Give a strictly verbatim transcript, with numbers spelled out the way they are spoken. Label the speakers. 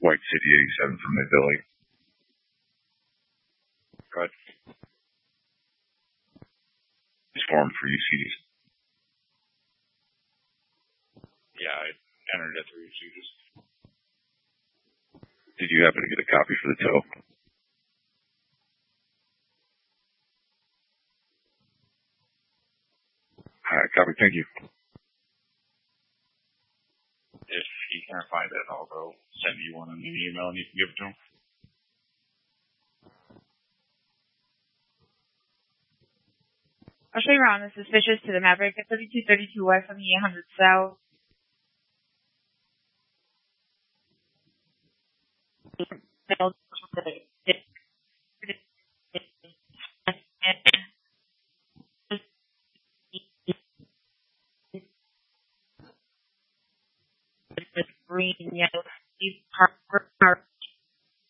Speaker 1: White City eighty-seven from my Billy. Good. It's formed for U C Ds.
Speaker 2: Yeah, I entered it through U C Ds.
Speaker 1: Did you happen to get a copy for the tow? All right, copy. Thank you.
Speaker 2: If you can't find it, I'll go send you one in an email and you can give it to him.
Speaker 3: I'll show you around. This is suspicious to the Maverick at thirty-two thirty-two West on the eight hundred South. Green, yellow